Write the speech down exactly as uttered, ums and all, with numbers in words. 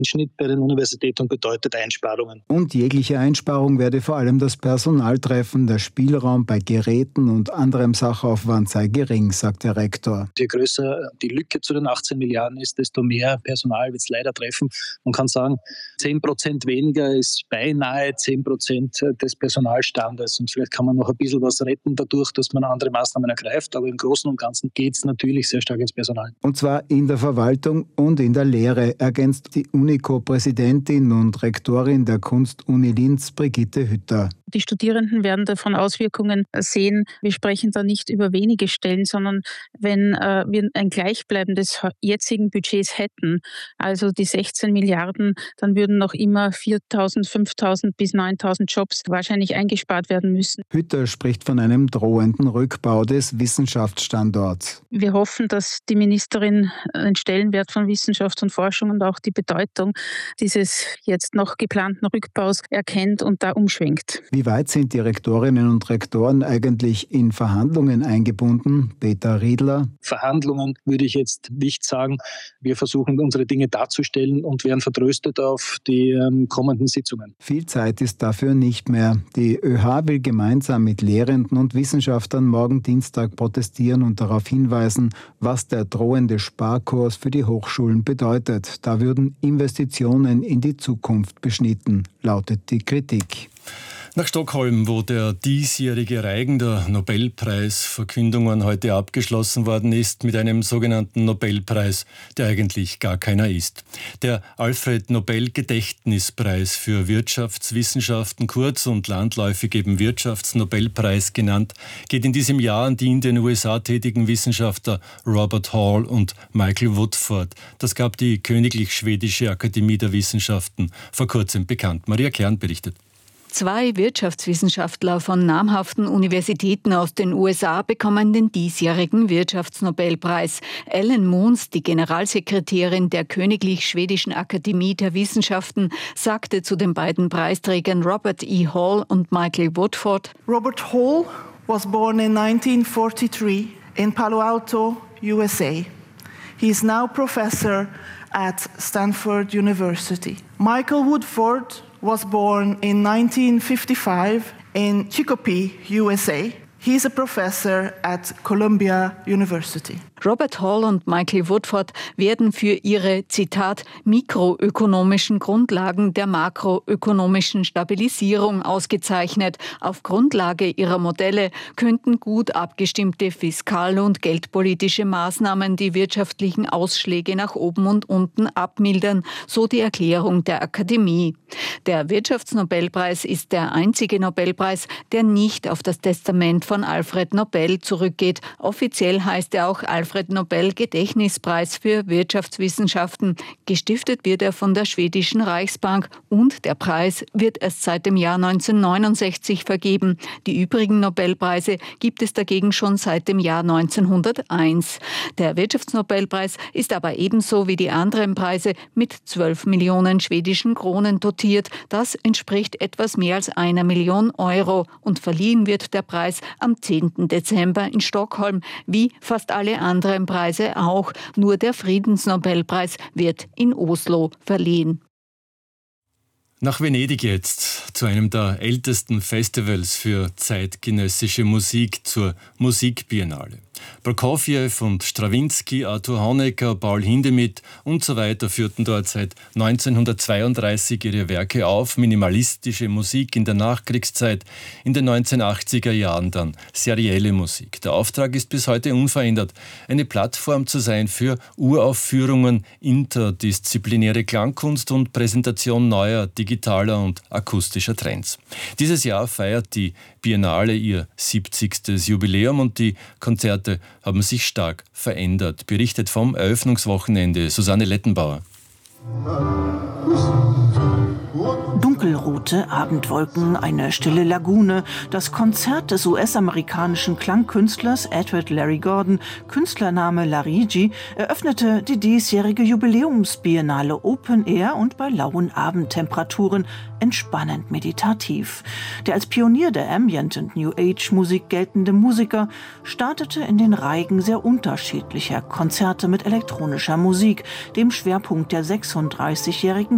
Schnitt bei den Universitäten und bedeutet Einsparungen. Und jegliche Einsparung werde vor allem das Personal treffen. Der Spielraum bei Geräten und anderem Sachaufwand sei gering, sagt der Rektor. Je größer die Lücke zu den achtzehn Milliarden ist, desto mehr Personal wird es leider treffen. Man kann sagen, zehn Prozent weniger ist beinahe zehn Prozent des Personalstandes. Und vielleicht kann man noch ein bisschen was retten dadurch, dass man andere Maßnahmen ergreift. Aber im Großen und Ganzen geht es natürlich sehr stark ins Personal. Und zwar in der Verwaltung und in der Lehre, ergänzt die Unico-Präsidentin und Rektorin der Kunst-Uni Linz, Brigitte Hütter. Die Studierenden werden davon Auswirkungen sehen. Wir sprechen da nicht über wenige Stellen, sondern wenn äh, wir ein Gleichbleiben des jetzigen Budgets hätten, also die sechzehn Milliarden, dann würden noch immer viertausend, fünftausend bis neuntausend Jobs wahrscheinlich eingespart werden müssen. Hütter spricht von einem drohenden Rückbau des Wissenschaftsstandorts. Wir hoffen, dass die Ministerin den Stellenwert von Wissenschaft und Forschung und auch die Bedeutung dieses jetzt noch geplanten Rückbaus erkennt und da umschwenkt. Wie weit sind die Rektorinnen und Rektoren eigentlich in Verhandlungen eingebunden? Peter Riedler. Verhandlungen würde ich jetzt nicht sagen. Wir versuchen, unsere Dinge darzustellen und werden vertröstet auf die ähm, kommenden Sitzungen. Viel Zeit ist dafür nicht mehr. Die ÖH will gemeinsam mit Lehrenden und Wissenschaftlern morgen Dienstag protestieren und darauf hinweisen, was der drohende Sparkurs für die Hochschulen bedeutet. Da würden Investitionen in die Zukunft beschnitten, lautet die Kritik. Nach Stockholm, wo der diesjährige Reigen der Nobelpreisverkündungen heute abgeschlossen worden ist, mit einem sogenannten Nobelpreis, der eigentlich gar keiner ist. Der Alfred-Nobel-Gedächtnispreis für Wirtschaftswissenschaften, kurz und landläufig eben Wirtschaftsnobelpreis genannt, geht in diesem Jahr an die in den U S A tätigen Wissenschaftler Robert Hall und Michael Woodford. Das gab die Königlich Schwedische Akademie der Wissenschaften vor kurzem bekannt. Maria Kern berichtet. Zwei Wirtschaftswissenschaftler von namhaften Universitäten aus den U S A bekommen den diesjährigen Wirtschaftsnobelpreis. Ellen Moons, die Generalsekretärin der Königlich Schwedischen Akademie der Wissenschaften, sagte zu den beiden Preisträgern Robert E. Hall und Michael Woodford: Robert Hall was born in nineteen forty-three in Palo Alto, U S A. He is now professor at Stanford University. Michael Woodford was born in nineteen fifty-five in Chicopee, U S A. He is a professor at Columbia University. Robert Hall und Michael Woodford werden für ihre, Zitat, mikroökonomischen Grundlagen der makroökonomischen Stabilisierung ausgezeichnet. Auf Grundlage ihrer Modelle könnten gut abgestimmte fiskal- und geldpolitische Maßnahmen die wirtschaftlichen Ausschläge nach oben und unten abmildern, so die Erklärung der Akademie. Der Wirtschaftsnobelpreis ist der einzige Nobelpreis, der nicht auf das Testament von Alfred Nobel zurückgeht. Offiziell heißt er auch Alfred Nobel-Gedächtnispreis für Wirtschaftswissenschaften. Gestiftet wird er von der schwedischen Reichsbank und der Preis wird erst seit dem Jahr neunzehnhundertneunundsechzig vergeben. Die übrigen Nobelpreise gibt es dagegen schon seit dem Jahr neunzehnhunderteins. Der Wirtschaftsnobelpreis ist aber ebenso wie die anderen Preise mit zwölf Millionen schwedischen Kronen dotiert. Das entspricht etwas mehr als einer Million Euro und verliehen wird der Preis am zehnten Dezember in Stockholm, wie fast alle anderen Preise auch. Nur der Friedensnobelpreis wird in Oslo verliehen. Nach Venedig jetzt, zu einem der ältesten Festivals für zeitgenössische Musik, zur Musikbiennale. Prokofjew und Strawinsky, Arthur Honegger, Paul Hindemith und so weiter führten dort seit neunzehnhundertzweiunddreißig ihre Werke auf. Minimalistische Musik in der Nachkriegszeit, in den neunzehnhundertachtziger Jahren dann serielle Musik. Der Auftrag ist bis heute unverändert, eine Plattform zu sein für Uraufführungen, interdisziplinäre Klangkunst und Präsentation neuer digitaler und akustischer Trends. Dieses Jahr feiert die Biennale ihr siebzigstes Jubiläum und die Konzerte haben sich stark verändert. Berichtet vom Eröffnungswochenende Susanne Lettenbauer. Dunkelrote Abendwolken, eine stille Lagune, das Konzert des U S-amerikanischen Klangkünstlers Edward Larry Gordon, Künstlername Larigi, eröffnete die diesjährige Jubiläumsbiennale Open Air und bei lauen Abendtemperaturen entspannend meditativ. Der als Pionier der Ambient- und New Age-Musik geltende Musiker startete in den Reigen sehr unterschiedlicher Konzerte mit elektronischer Musik, dem Schwerpunkt der sechsunddreißigjährigen